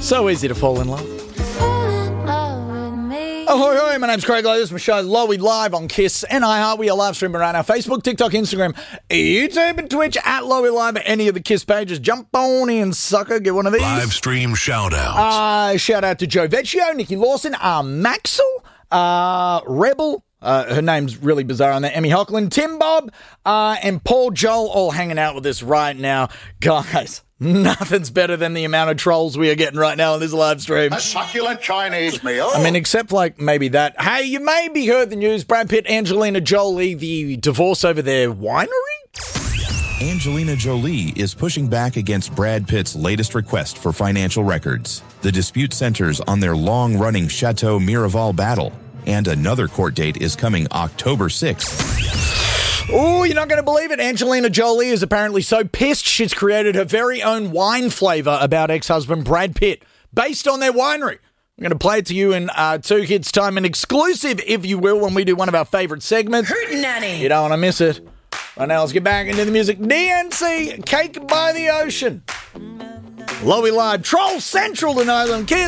So easy to fall in love. Ahoy, my name's Craig Lowe. This is my show, Lowy Live on KISS and iHeart. We are live streaming right now. Facebook, TikTok, Instagram, YouTube, and Twitch at Lowy Live. Any of the KISS pages. Jump on in, sucker. Get one of these. Live stream shout-outs. Shout out to Joe Vecchio, Nikki Lawson, Maxwell, Rebel. Her name's really bizarre on there. Emmy Hockland, Tim Bob, and Paul Joel all hanging out with us right now. Guys, nothing's better than the amount of trolls we are getting right now on this live stream. A succulent Chinese meal. I mean, except like maybe that. Hey, you maybe heard the news. Brad Pitt, Angelina Jolie, the divorce over their winery? Angelina Jolie is pushing back against Brad Pitt's latest request for financial records. The dispute centers on their long-running Chateau Miraval battle. And another court date is coming October 6th. Oh, you're not going to believe it. Angelina Jolie is apparently so pissed she's created her very own wine flavor about ex-husband Brad Pitt, based on their winery. I'm going to play it to you in 2 hits time, an exclusive, if you will, when we do one of our favorite segments. Hootenanny. You don't want to miss it. Right now, let's get back into the music. DNC, Cake by the Ocean. Lowy Live, Troll Central tonight on KISS.